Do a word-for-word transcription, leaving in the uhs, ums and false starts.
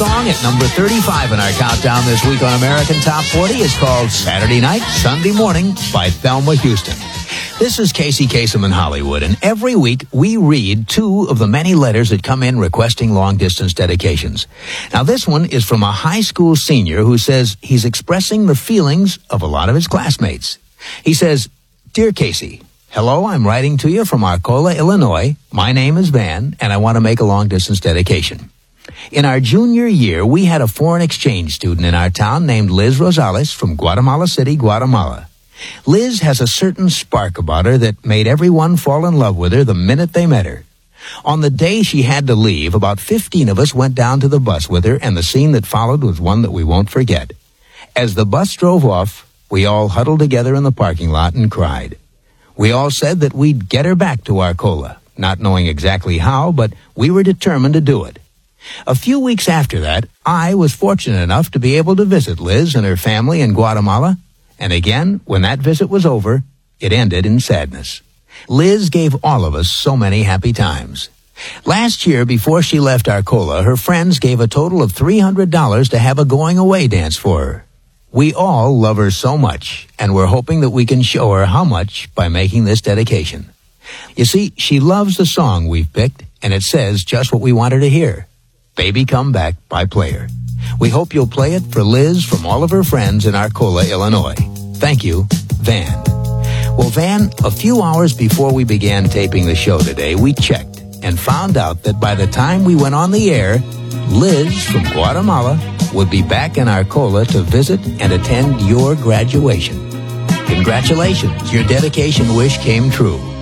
song at number thirty-five in our countdown this week on American Top forty is called Saturday Night, Sunday Morning by Thelma Houston. This is Casey Kasem in Hollywood, and every week we read two of the many letters that come in requesting long-distance dedications. Now, this one is from a high school senior who says he's expressing the feelings of a lot of his classmates. He says, "Dear Casey, hello, I'm writing to you from Arcola, Illinois. My name is Van, and I want to make a long-distance dedication. In our junior year, we had a foreign exchange student in our town named Liz Rosales from Guatemala City, Guatemala. Liz has a certain spark about her that made everyone fall in love with her the minute they met her. On the day she had to leave, about fifteen of us went down to the bus with her, and the scene that followed was one that we won't forget. As the bus drove off, we all huddled together in the parking lot and cried. We all said that we'd get her back to Arcola, not knowing exactly how, but we were determined to do it. A few weeks after that, I was fortunate enough to be able to visit Liz and her family in Guatemala, and again, when that visit was over, it ended in sadness. Liz gave all of us so many happy times. Last year, before she left Arcola, her friends gave a total of three hundred dollars to have a going-away dance for her. We all love her so much, and we're hoping that we can show her how much by making this dedication. You see, she loves the song we've picked, and it says just what we want her to hear. Baby Come Back by Player. We hope you'll play it for Liz from all of her friends in Arcola, Illinois. Thank you, Van." Well, Van, a few hours before we began taping the show today, we checked and found out that by the time we went on the air, Liz from Guatemala would be back in Arcola to visit and attend your graduation. Congratulations, your dedication wish came true.